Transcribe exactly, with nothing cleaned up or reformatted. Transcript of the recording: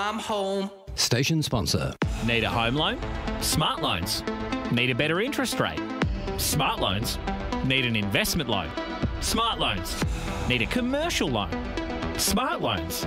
I'm home. Station sponsor. Need a home loan? Smart Loans. Need a better interest rate? Smart Loans. Need an investment loan? Smart Loans. Need a commercial loan? Smart Loans.